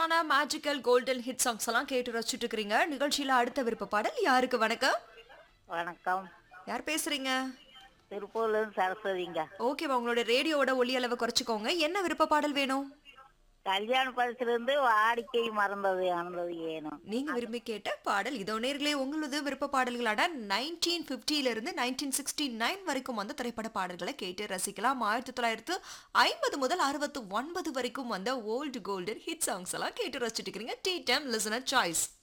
ஸ்டைலிஷான magical golden hit songs எல்லாம் கேட்டு ரசிச்சுட்டு இருக்கீங்க. நிகழ்ச்சியில அடுத்த விருப்ப பாடல் யாருக்கு? வணக்கம். வணக்கம். யார் பேசுறீங்க? திருப்பூர்லேருந்து சரஸ்வதிங்க. ஓகேவா, உங்களோட ரேடியோவோட ஒலி அளவை குறைச்சிக்கோங்க. என்ன விருப்ப பாடல் வேணும்? கல்யாண பரிசிலிருந்து வாடிக்கை மறந்தது ஏனும். நீங்க விரும்பி கேட்ட பாடல் இதோ. நேர்களே, உங்களது விருப்ப பாடல்களான 1950 இருந்து 1969 வரைக்கும் வந்த திரைப்பட பாடல்களை கேட்டு ரசிக்கலாம். 1950 முதல் 69 வரைக்கும் வந்த ஓல்டு கோல்டன் ஹிட் சாங்ஸ் எல்லாம் கேட்டு ரசிச்சுட்டு இருக்கீங்க. Tea time listener choice.